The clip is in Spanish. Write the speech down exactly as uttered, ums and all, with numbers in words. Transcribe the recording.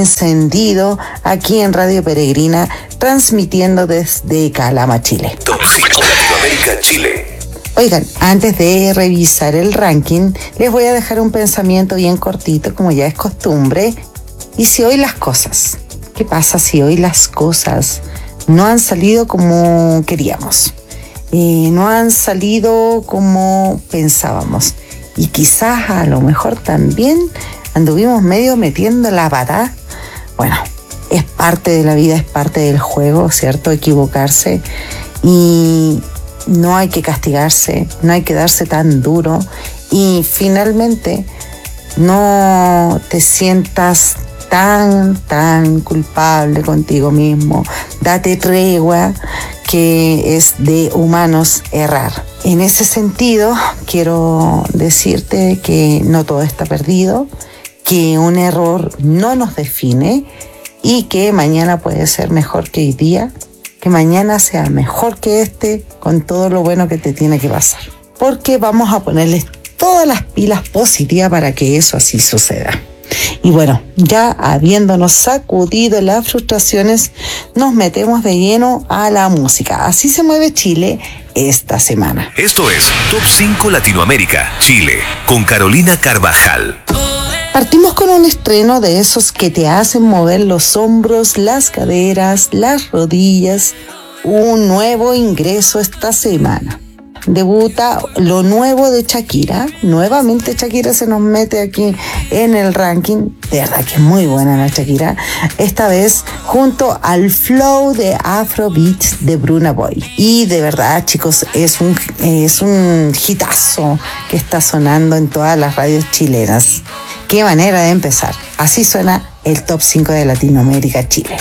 encendido aquí en Radio Peregrina, transmitiendo desde Calama, Chile. Top cinco Latinoamérica, Chile. Oigan, antes de revisar el ranking, les voy a dejar un pensamiento bien cortito, como ya es costumbre. ¿Y si hoy las cosas? ¿Qué pasa si hoy las cosas no han salido como queríamos? Eh, no han salido como pensábamos. Y quizás a lo mejor también anduvimos medio metiendo la pata. Bueno, es parte de la vida, es parte del juego, ¿cierto? Equivocarse. Y no hay que castigarse, no hay que darse tan duro. Y finalmente no te sientas tan, tan culpable contigo mismo. Date tregua, que es de humanos errar. En ese sentido, quiero decirte que no todo está perdido, que un error no nos define y que mañana puede ser mejor que hoy día, que mañana sea mejor que este, con todo lo bueno que te tiene que pasar. Porque vamos a ponerles todas las pilas positivas para que eso así suceda. Y bueno, ya habiéndonos sacudido las frustraciones, nos metemos de lleno a la música. Así se mueve Chile esta semana. Esto es Top cinco Latinoamérica, Chile, con Carolina Carvajal. Partimos con un estreno de esos que te hacen mover los hombros, las caderas, las rodillas. Un nuevo ingreso esta semana. Debuta lo nuevo de Shakira. Nuevamente Shakira se nos mete aquí en el ranking. De verdad que es muy buena la Shakira. Esta vez junto al flow de Afrobeat de Burna Boy. Y de verdad, chicos, es un, es un hitazo que está sonando en todas las radios chilenas. Qué manera de empezar. Así suena el Top cinco de Latinoamérica, Chile.